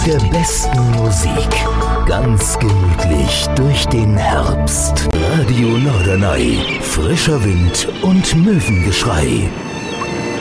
der besten Musik. Ganz gemütlich durch den Herbst. Radio Norderney. Frischer Wind und Möwengeschrei.